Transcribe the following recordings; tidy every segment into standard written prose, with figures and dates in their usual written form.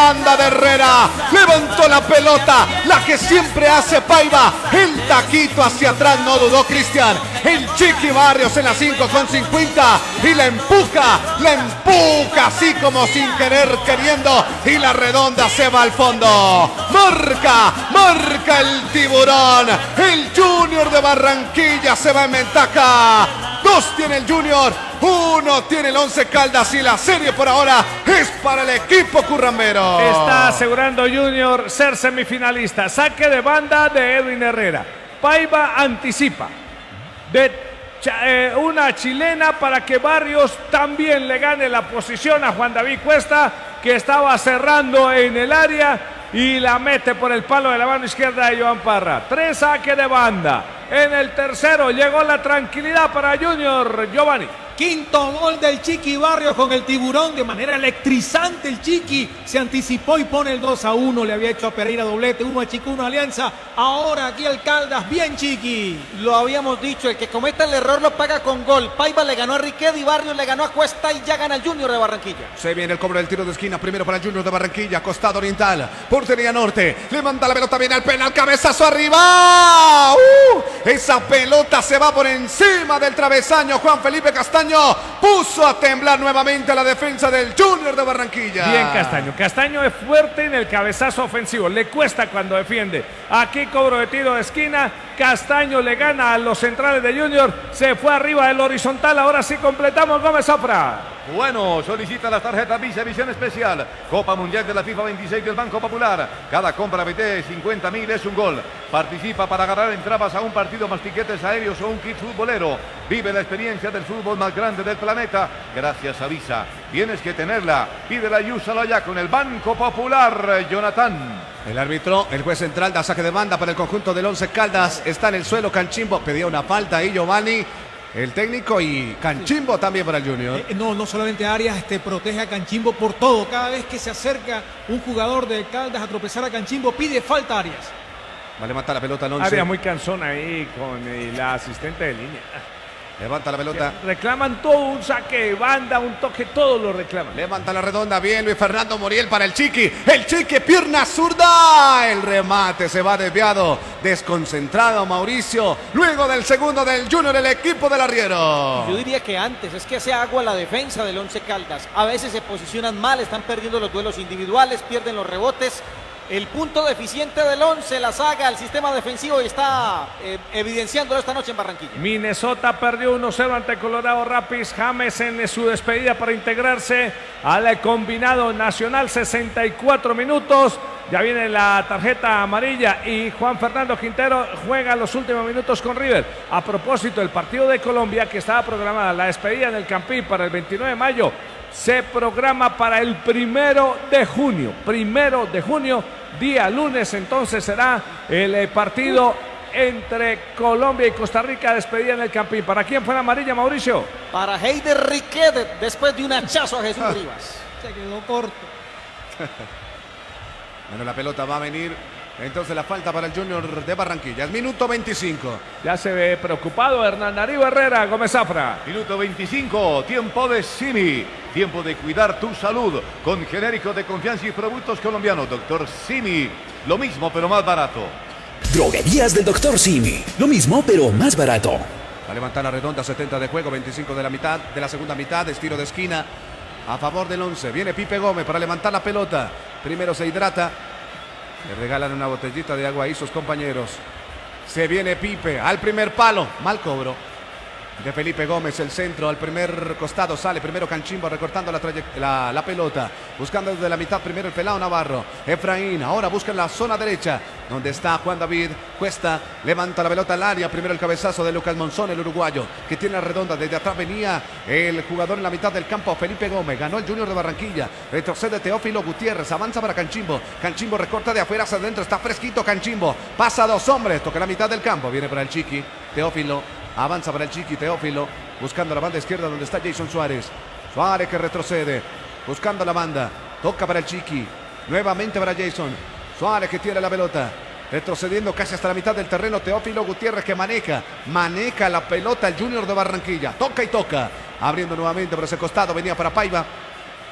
banda de Herrera. Levantó la pelota, la que siempre hace Paiva. El taquito hacia atrás, no dudó Cristian. El Chiqui Barrios en la 5:50 y la empuja así como sin querer queriendo, y la redonda se va al fondo. Marca el tiburón. El Junior de Barranquilla se va en ventaja. 2 tiene el Junior, 1 tiene el Once Caldas, y la serie por ahora es para el equipo currambero. Está asegurando Junior ser semifinalista. Saque de banda de Edwin Herrera. Paiva anticipa una chilena para que Barrios también le gane la posición a Juan David Cuesta, que estaba cerrando en el área, y la mete por el palo de la mano izquierda de Joan Parra. 3 saques de banda. En el tercero llegó la tranquilidad para Junior. Giovanni. Quinto gol del Chiqui Barrios con el tiburón, de manera electrizante. El Chiqui se anticipó y pone el 2-1. Le había hecho a Pereira doblete, 1 a Chico, 1 a Alianza. Ahora aquí el Caldas, bien Chiqui. Lo habíamos dicho, el que cometa el error lo paga con gol. Paiva le ganó a Riquelme y Barrios le ganó a Cuesta, y ya gana el Junior de Barranquilla. Se viene el cobro del tiro de esquina, primero para el Junior de Barranquilla, costado oriental, portería norte. Levanta la pelota, viene al penal, cabezazo arriba. Esa pelota se va por encima del travesaño. Juan Felipe Castaño puso a temblar nuevamente a la defensa del Junior de Barranquilla. Bien Castaño. Castaño es fuerte en el cabezazo ofensivo. Le cuesta cuando defiende. Aquí cobro de tiro de esquina. Castaño le gana a los centrales de Junior. Se fue arriba del horizontal. Ahora sí completamos. Gómez Zafra. Bueno, solicita las tarjetas Visa Visión Especial. Copa Mundial de la FIFA 26 del Banco Popular. Cada compra de 50.000 es un gol. Participa para agarrar entradas a un partido, más tiquetes aéreos o un kit futbolero. Vive la experiencia del fútbol más grande del planeta gracias a Visa. Tienes que tenerla. Pídela y úsala ya con el Banco Popular. Jonathan. El árbitro, el juez central, da saque de banda para el conjunto del Once Caldas. Está en el suelo Canchimbo. Pedía una falta ahí Giovanni, el técnico, y Canchimbo también para el Junior. No solamente Arias protege a Canchimbo por todo. Cada vez que se acerca un jugador del Caldas a tropezar a Canchimbo, pide falta Arias. Va a levantar la pelota al Once. Arias muy cansón ahí con la asistente de línea. Levanta la pelota. Reclaman todo, un saque de banda, un toque, todo lo reclaman. Levanta la redonda, bien Luis Fernando Muriel para el Chiqui. El Chiqui, pierna zurda. El remate se va desviado. Desconcentrado Mauricio. Luego del segundo del Junior, el equipo del arriero. Yo diría que antes, es que hace agua la defensa del Once Caldas. A veces se posicionan mal, están perdiendo los duelos individuales, pierden los rebotes. El punto deficiente del Once, la saga, el sistema defensivo, y está evidenciándolo esta noche en Barranquilla. Minnesota perdió 1-0 ante Colorado Rapids. James en su despedida para integrarse al combinado nacional, 64 minutos. Ya viene la tarjeta amarilla y Juan Fernando Quintero juega los últimos minutos con River. A propósito, el partido de Colombia, que estaba programada la despedida en el Campín para el 29 de mayo, se programa para el 1 de junio. 1 de junio, día lunes, entonces será el partido entre Colombia y Costa Rica, despedida en el Campín. ¿Para quién fue la amarilla, Mauricio? Para Heider Riquelme, después de un hachazo a Jesús Rivas. Se quedó corto. Bueno, la pelota va a venir. Entonces la falta para el Junior de Barranquilla. Es minuto 25. Ya se ve preocupado Hernán Darío Herrera. Gómez Zafra. Minuto 25, tiempo de Simi. Tiempo de cuidar tu salud con genéricos de confianza y productos colombianos. Doctor Simi, lo mismo pero más barato. Droguerías del Doctor Simi. Lo mismo pero más barato. Va a levantar la redonda, 70 de juego, 25 de la segunda mitad. Estiro de esquina a favor del Once. Viene Pipe Gómez para levantar la pelota. Primero se hidrata. Le regalan una botellita de agua ahí sus compañeros. Se viene Pipe al primer palo. Mal cobro de Felipe Gómez, el centro al primer costado. Sale primero Canchimbo recortando la pelota. Buscando desde la mitad primero el pelado Navarro. Efraín ahora busca en la zona derecha, donde está Juan David Cuesta. Levanta la pelota al área. Primero el cabezazo de Lucas Monzón, el uruguayo, que tiene la redonda. Desde atrás venía el jugador en la mitad del campo, Felipe Gómez. Ganó el Junior de Barranquilla. Retrocede Teófilo Gutiérrez. Avanza para Canchimbo. Canchimbo recorta de afuera hacia adentro. Está fresquito Canchimbo. Pasa a 2 hombres. Toca la mitad del campo. Viene para el Chiqui. Teófilo. Avanza para el Chiqui, Teófilo, buscando la banda izquierda donde está Jason Suárez. Suárez que retrocede, buscando la banda. Toca para el Chiqui, nuevamente para Jason. Suárez que tiene la pelota, retrocediendo casi hasta la mitad del terreno. Teófilo Gutiérrez que maneja la pelota el Junior de Barranquilla. Toca y toca, abriendo nuevamente por ese costado. Venía para Paiva.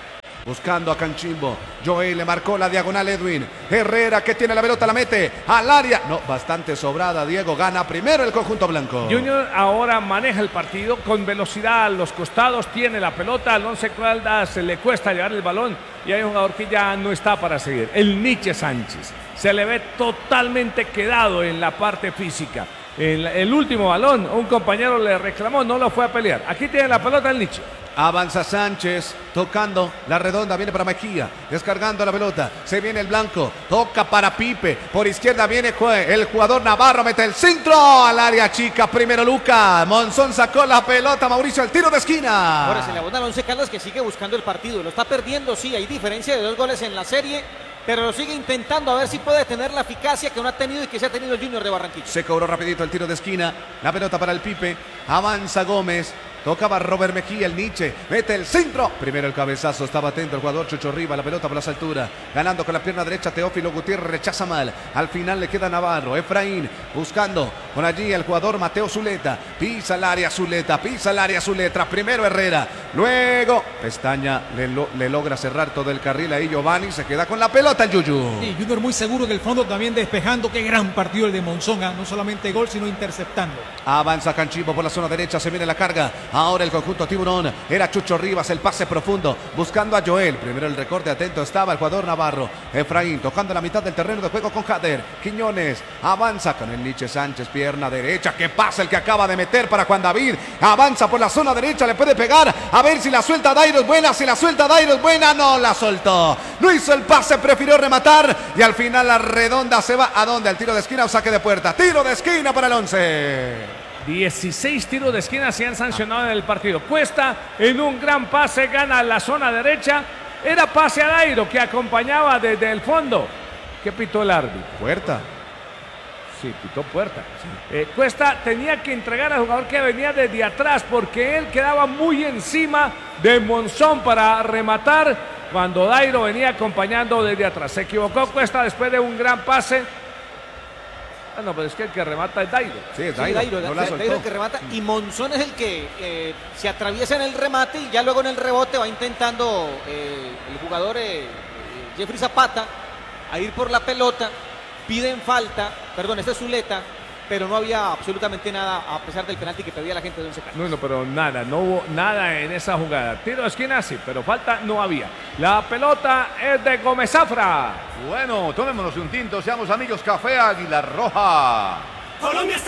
Buscando a Canchimbo. Joel le marcó la diagonal Edwin. Herrera que tiene la pelota, la mete al área. No, bastante sobrada. Diego gana primero el conjunto blanco. Junior ahora maneja el partido con velocidad a los costados. Tiene la pelota. Al Once Caldas le cuesta llevar el balón. Y hay un jugador que ya no está para seguir. El Nietzsche Sánchez. Se le ve totalmente quedado en la parte física. En el último balón, un compañero le reclamó, no lo fue a pelear. Aquí tiene la pelota el Nietzsche. Avanza Sánchez, tocando la redonda, viene para Mejía, descargando la pelota, se viene el blanco, toca para Pipe, por izquierda viene el jugador Navarro, mete el centro al área chica, primero Luca, Monzón sacó la pelota, Mauricio, el tiro de esquina. Ahora se le abona al Once Caldas que sigue buscando el partido, lo está perdiendo, sí, hay diferencia de 2 goles en la serie, pero lo sigue intentando a ver si puede tener la eficacia que no ha tenido y que se ha tenido el Junior de Barranquilla. Se cobró rapidito el tiro de esquina, la pelota para el Pipe, avanza Gómez. Tocaba Robert Mejía, el Nietzsche, mete el centro. Primero el cabezazo, estaba atento el jugador Chucho Riva, la pelota por las alturas. Ganando con la pierna derecha, Teófilo Gutiérrez rechaza mal. Al final le queda Navarro, Efraín, buscando con allí el jugador Mateo Zuleta. Pisa el área Zuleta, pisa el área Zuleta. Primero Herrera, luego Pestaña le logra cerrar todo el carril. Ahí Giovanni se queda con la pelota el Yuyu. Y Junior muy seguro en el fondo también despejando. Qué gran partido el de Monzón, no solamente gol, sino interceptando. Avanza Canchimbo por la zona derecha, se viene la carga. Ahora el conjunto Tiburón, era Chucho Rivas, el pase profundo, buscando a Joel. Primero el recorte, atento estaba el jugador Navarro. Efraín tocando la mitad del terreno de juego con Jader. Quiñones avanza con el Nietzsche Sánchez, pierna derecha. Que pasa el que acaba de meter para Juan David. Avanza por la zona derecha, le puede pegar. A ver si la suelta Dairo es buena, si la suelta Dairo es buena. No la soltó, no hizo el pase, prefirió rematar. Y al final la redonda se va a donde, al tiro de esquina o saque de puerta. Tiro de esquina para el Once. 16 tiros de esquina se han sancionado en el partido. Cuesta en un gran pase, gana la zona derecha. Era pase a Dairo que acompañaba desde el fondo. ¿Qué pitó el árbitro? Puerta. Sí, pitó puerta. Sí. Cuesta tenía que entregar al jugador que venía desde atrás porque él quedaba muy encima de Monzón para rematar cuando Dairo venía acompañando desde atrás. Se equivocó Cuesta después de un gran pase. Ah, no, pero es que el que remata es Dairo. Sí, es Dairo. Sí, Dairo, Dairo el que remata. Y Monzón es el que se atraviesa en el remate y ya luego en el rebote va intentando el jugador Jeffrey Zapata a ir por la pelota. Piden falta, perdón, este es Zuleta, pero no había absolutamente nada a pesar del penalti que pedía la gente de Once Caldas. No, pero nada, no hubo nada en esa jugada. Tiro de esquina sí, pero falta no había. La pelota es de Gómez Zafra. Bueno, tomémonos un tinto, seamos amigos. Café Águila Roja. Colombia está